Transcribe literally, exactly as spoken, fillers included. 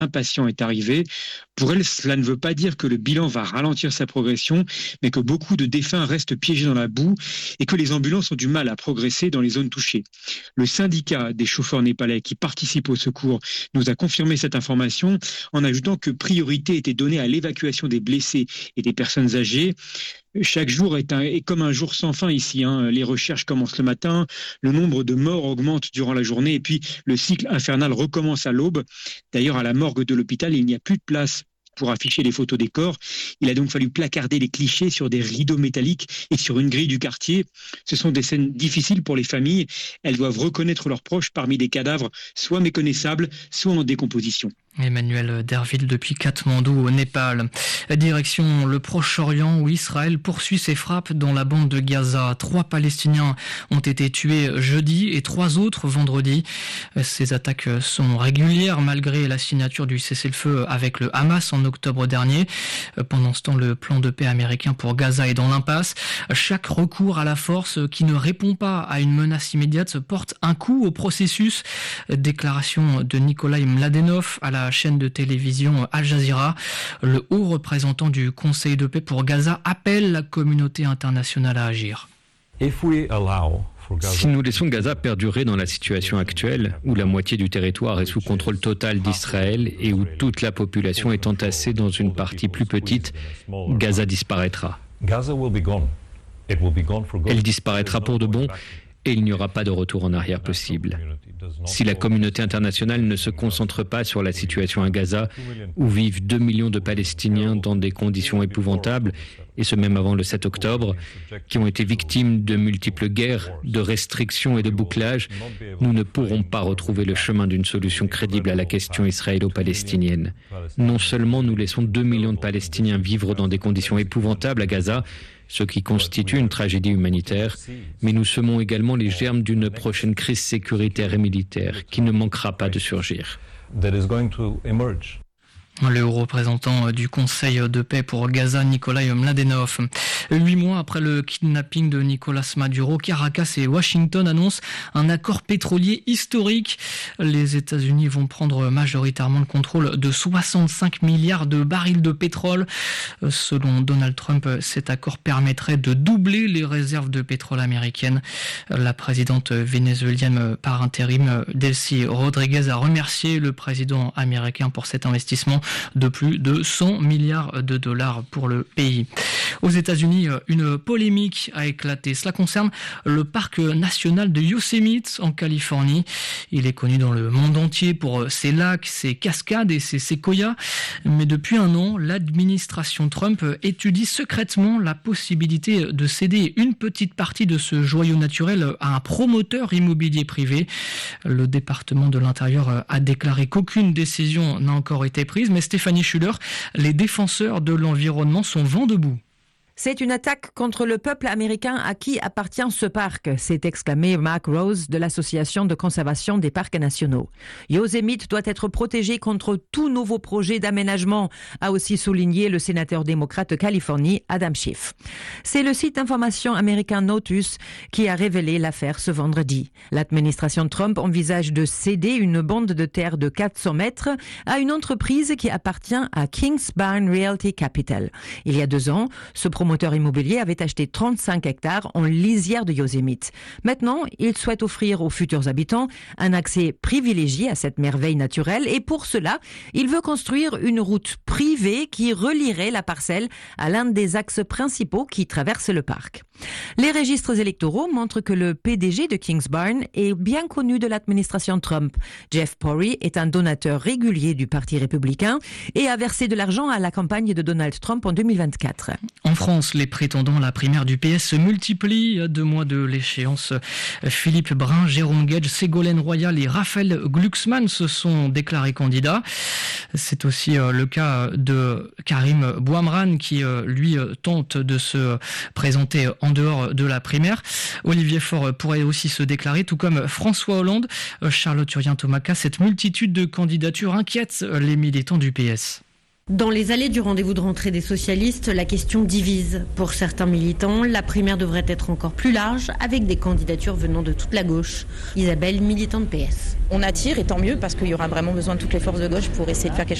impatient est arrivé. Pour elle, cela ne veut pas dire que le bilan va ralentir sa progression, mais que beaucoup de défunts restent piégés dans la boue et que les ambulances ont du mal à progresser dans les zones touchées. Le syndicat des chauffeurs népalais qui participent au secours nous a confirmé cette information en ajoutant que priorité était donnée à l'évacuation des blessés et des personnes âgées. Chaque jour est, un, est comme un jour sans fin ici. Hein. Les recherches commencent le matin, le nombre de morts augmente durant la journée et puis le cycle infernal recommence à l'aube. D'ailleurs, à la morgue de l'hôpital, il n'y a plus de place pour afficher les photos des corps. Il a donc fallu placarder les clichés sur des rideaux métalliques et sur une grille du quartier. Ce sont des scènes difficiles pour les familles. Elles doivent reconnaître leurs proches parmi des cadavres soit méconnaissables, soit en décomposition. Emmanuel Derville depuis Katmandou au Népal. Direction le Proche-Orient où Israël poursuit ses frappes dans la bande de Gaza. Trois Palestiniens ont été tués jeudi et trois autres vendredi. Ces attaques sont régulières malgré la signature du cessez-le-feu avec le Hamas en octobre dernier. Pendant ce temps, le plan de paix américain pour Gaza est dans l'impasse. Chaque recours à la force qui ne répond pas à une menace immédiate porte un coup au processus. Déclaration de Nikolai Mladenov à la chaîne de télévision Al Jazeera. Le haut représentant du Conseil de paix pour Gaza appelle la communauté internationale à agir. Si nous laissons Gaza perdurer dans la situation actuelle, où la moitié du territoire est sous contrôle total d'Israël et où toute la population est entassée dans une partie plus petite, Gaza disparaîtra. Elle disparaîtra pour de bon et il n'y aura pas de retour en arrière possible. Si la communauté internationale ne se concentre pas sur la situation à Gaza, où vivent deux millions de Palestiniens dans des conditions épouvantables, et ce même avant le sept octobre, qui ont été victimes de multiples guerres, de restrictions et de bouclages, nous ne pourrons pas retrouver le chemin d'une solution crédible à la question israélo-palestinienne. Non seulement nous laissons deux millions de Palestiniens vivre dans des conditions épouvantables à Gaza, ce qui constitue une tragédie humanitaire, mais nous semons également les germes d'une prochaine crise sécuritaire et militaire qui ne manquera pas de surgir. Le haut représentant du Conseil de paix pour Gaza, Nikolai Mladenov. Huit mois après le kidnapping de Nicolas Maduro, Caracas et Washington annoncent un accord pétrolier historique. Les États-Unis vont prendre majoritairement le contrôle de soixante-cinq milliards de barils de pétrole. Selon Donald Trump, cet accord permettrait de doubler les réserves de pétrole américaines. La présidente vénézuélienne par intérim, Delcy Rodriguez, a remercié le président américain pour cet investissement de plus de cent milliards de dollars pour le pays. Aux États-Unis, une polémique a éclaté. Cela concerne le parc national de Yosemite en Californie. Il est connu dans le monde entier pour ses lacs, ses cascades et ses séquoias. Mais depuis un an, l'administration Trump étudie secrètement la possibilité de céder une petite partie de ce joyau naturel à un promoteur immobilier privé. Le département de l'Intérieur a déclaré qu'aucune décision n'a encore été prise. Mais Stéphanie Schuller, les défenseurs de l'environnement sont vent debout. C'est une attaque contre le peuple américain à qui appartient ce parc, s'est exclamé Mark Rose de l'Association de conservation des parcs nationaux. Yosemite doit être protégé contre tout nouveau projet d'aménagement, a aussi souligné le sénateur démocrate de Californie, Adam Schiff. C'est le site d'information américain Notus qui a révélé l'affaire ce vendredi. L'administration Trump envisage de céder une bande de terre de quatre cents mètres à une entreprise qui appartient à Kingsbarn Realty Capital. Il y a deux ans, ce promoteur immobilier avait acheté trente-cinq hectares en lisière de Yosemite. Maintenant, il souhaite offrir aux futurs habitants un accès privilégié à cette merveille naturelle et pour cela, il veut construire une route privée qui relierait la parcelle à l'un des axes principaux qui traversent le parc. Les registres électoraux montrent que le P D G de Kingsbarn est bien connu de l'administration Trump. Jeff Pori est un donateur régulier du Parti républicain et a versé de l'argent à la campagne de Donald Trump en deux mille vingt-quatre. En France, les prétendants à la primaire du P S se multiplient à deux mois de l'échéance. Philippe Brun, Jérôme Guedj, Ségolène Royal et Raphaël Glucksmann se sont déclarés candidats. C'est aussi le cas de Karim Bouamran qui, lui, tente de se présenter en dehors de la primaire. Olivier Faure pourrait aussi se déclarer, tout comme François Hollande. Charlotte Urien-Tomaca, cette multitude de candidatures inquiète les militants du P S. Dans les allées du rendez-vous de rentrée des socialistes, la question divise. Pour certains militants, la primaire devrait être encore plus large, avec des candidatures venant de toute la gauche. Isabelle, militante P S. On attire, et tant mieux, parce qu'il y aura vraiment besoin de toutes les forces de gauche pour essayer de faire quelque chose.